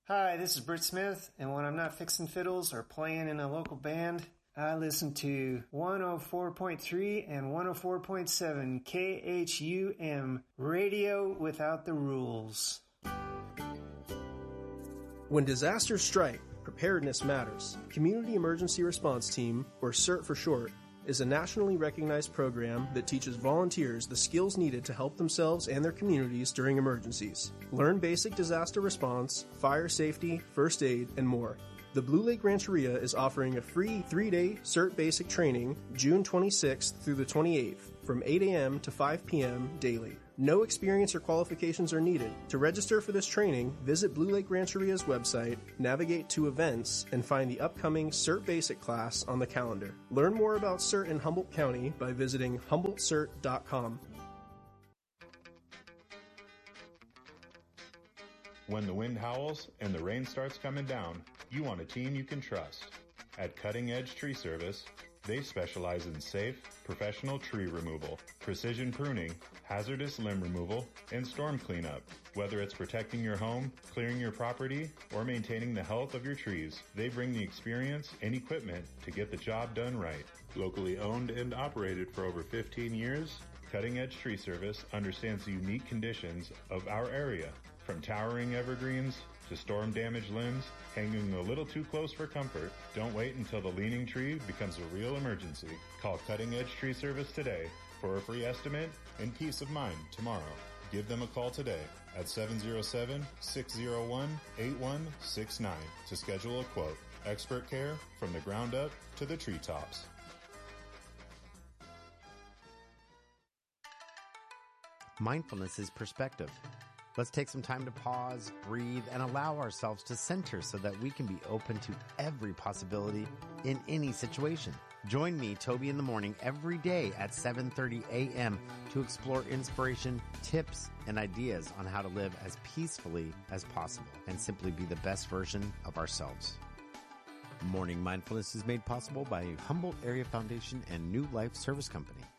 Hi, this is Britt Smith, and when I'm not fixing fiddles or playing in a local band, I listen to 104.3 and 104.7 KHUM, Radio Without the Rules. When disasters strike, preparedness matters. Community Emergency Response Team, or CERT for short, is a nationally recognized program that teaches volunteers the skills needed to help themselves and their communities during emergencies. Learn basic disaster response, fire safety, first aid, and more. The Blue Lake Rancheria is offering a free 3-day CERT basic training June 26th through the 28th from 8 a.m. to 5 p.m. daily. No experience or qualifications are needed. To register for this training, visit Blue Lake Rancheria's website, navigate to events, and find the upcoming CERT Basic class on the calendar. Learn more about CERT in Humboldt County by visiting HumboldtCERT.com. When the wind howls and the rain starts coming down, you want a team you can trust. At Cutting Edge Tree Service, they specialize in safe, professional tree removal, precision pruning, hazardous limb removal, and storm cleanup. Whether it's protecting your home, clearing your property, or maintaining the health of your trees, they bring the experience and equipment to get the job done right. Locally owned and operated for over 15 years, Cutting Edge Tree Service understands the unique conditions of our area. From towering evergreens to storm-damaged limbs, hanging a little too close for comfort, don't wait until the leaning tree becomes a real emergency. Call Cutting Edge Tree Service today for a free estimate and peace of mind tomorrow. Give them a call today at 707-601-8169 to schedule a quote. Expert care from the ground up to the treetops. Mindfulness is perspective. Let's take some time to pause, breathe, and allow ourselves to center so that we can be open to every possibility in any situation. Join me, Toby, in the morning every day at 7:30 a.m. to explore inspiration, tips, and ideas on how to live as peacefully as possible and simply be the best version of ourselves. Morning Mindfulness is made possible by Humboldt Area Foundation and New Life Service Company.